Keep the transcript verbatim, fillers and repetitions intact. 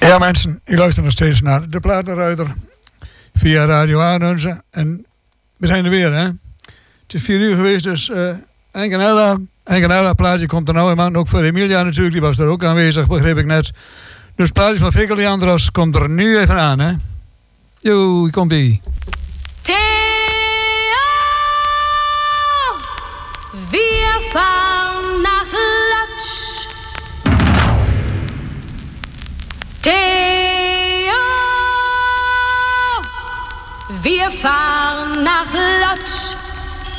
Ja mensen, u luistert nog steeds naar De Platenruiter via Radio Arnhem. En we zijn er weer, hè. Het is vier uur geweest, dus uh, Enkenella, Enkenella plaatje komt er nou in man. Ook voor Emilia natuurlijk, die was er ook aanwezig, begreep ik net. Dus het plaatje van Fikkel Leandros komt er nu even aan, hè. Jo, komt ie. Theo, wir fahren nach Lodz. Theo, wir fahren nach Lodz.